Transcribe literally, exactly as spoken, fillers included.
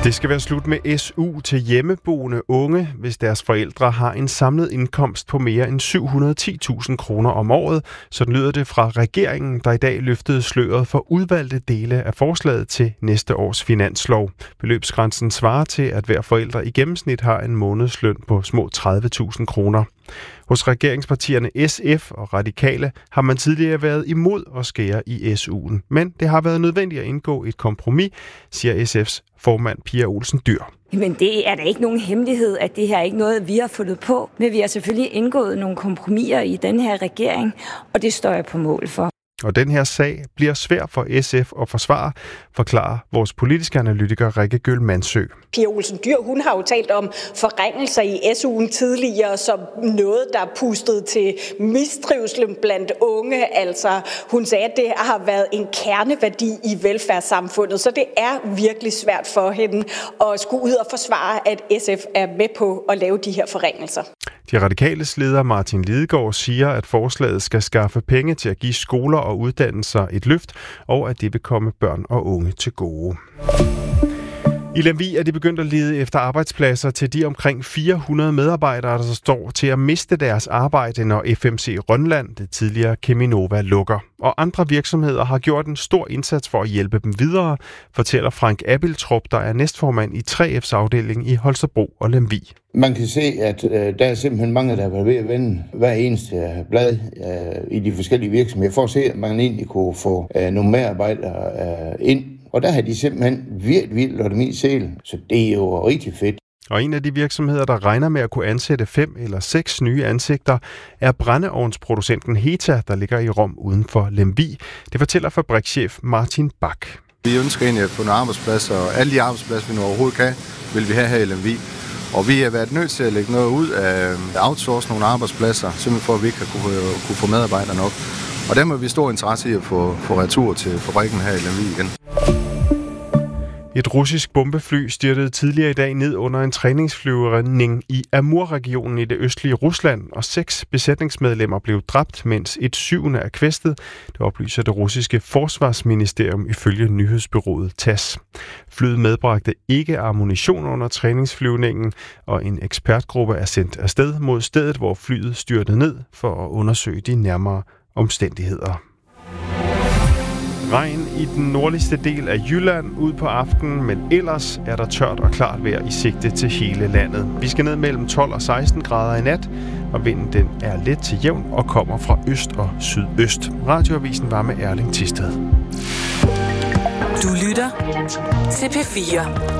Det skal være slut med S U til hjemmeboende unge, hvis deres forældre har en samlet indkomst på mere end syv hundrede og ti tusind kroner om året. Sådan lyder det fra regeringen, der i dag løftede sløret for udvalgte dele af forslaget til næste års finanslov. Beløbsgrænsen svarer til, at hver forælder i gennemsnit har en månedsløn på små tredive tusind kroner. Hos regeringspartierne S F og Radikale har man tidligere været imod at skære i S U'en. Men det har været nødvendigt at indgå et kompromis, siger S F's formand Pia Olsen Dyhr. Men det er da ikke nogen hemmelighed, at det her er ikke noget, vi har fundet på. Men vi har selvfølgelig indgået nogle kompromiser i den her regering, og det står jeg på mål for. Og den her sag bliver svær for S F at forsvare, forklarer vores politiske analytiker Rikke Gøl Mansø. Pia Olsen Dyhr, hun har jo talt om forringelser i S U'en tidligere som noget, der er pustet til mistrivsel blandt unge. Altså, hun sagde, at det har været en kerneværdi i velfærdssamfundet, så det er virkelig svært for hende at skulle ud og forsvare, at S F er med på at lave de her forringelser. De radikales leder Martin Lidegaard siger, at forslaget skal skaffe penge til at give skoler og uddannelser et løft, og at det vil komme børn og unge til gode. I Lemvig er de begyndt at lede efter arbejdspladser til de omkring fire hundrede medarbejdere, der står til at miste deres arbejde, når F M C Rønland, det tidligere Cheminova, lukker. Og andre virksomheder har gjort en stor indsats for at hjælpe dem videre, fortæller Frank Abildrup, der er næstformand i tre F's afdeling i Holstebro og Lemvig. Man kan se, at øh, der er simpelthen mange, der har været ved at vende hver eneste blad øh, i de forskellige virksomheder, for at se, at man egentlig kunne få øh, nogle medarbejdere øh, ind. Og der har de simpelthen virkelig, virkelig lagt dem i selen. Så det er jo rigtig fedt. Og en af de virksomheder, der regner med at kunne ansætte fem eller seks nye ansigter, er brændeovnsproducenten Heta, der ligger i Rom uden for Lemvig. Det fortæller fabrikschef Martin Bak. Vi ønsker egentlig at få nogle arbejdspladser, og alle de arbejdspladser, vi nu overhovedet kan, vil vi have her i Lemvig. Og vi har været nødt til at lægge noget ud af outsource nogle arbejdspladser, simpelthen for at vi ikke kan kunne, kunne få medarbejderne op. Og der må vi stor interesse i at få, få retur til fabrikken her i Lemvig igen. Et russisk bombefly styrtede tidligere i dag ned under en træningsflyvning i Amur-regionen i det østlige Rusland, og seks besætningsmedlemmer blev dræbt, mens et syvende er kvæstet. Det oplyser det russiske forsvarsministerium ifølge nyhedsbureauet T A S S. Flyet medbragte ikke ammunition under træningsflyvningen, og en ekspertgruppe er sendt afsted mod stedet, hvor flyet styrtede ned for at undersøge de nærmere omstændigheder. Regn i den nordligste del af Jylland ud på aftenen, men ellers er der tørt og klart vejr i sigte til hele landet. Vi skal ned mellem tolv og seksten grader i nat, og vinden den er let til jævn og kommer fra øst og sydøst. Radioavisen var med Erling Thisted. Du lytter til P fire.